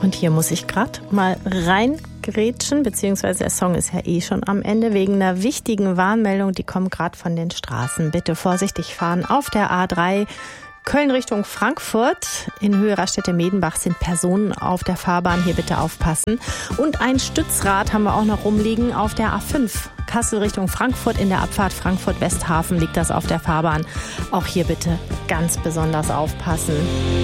Und hier muss ich gerade mal reingrätschen, beziehungsweise der Song ist ja eh schon am Ende, wegen einer wichtigen Warnmeldung, die kommt gerade von den Straßen. Bitte vorsichtig fahren auf der A3 Köln Richtung Frankfurt. In Höhe Raststätte-Medenbach sind Personen auf der Fahrbahn. Hier bitte aufpassen. Und ein Stützrad haben wir auch noch rumliegen auf der A5. Kassel Richtung Frankfurt. In der Abfahrt Frankfurt-Westhafen liegt das auf der Fahrbahn. Auch hier bitte ganz besonders aufpassen.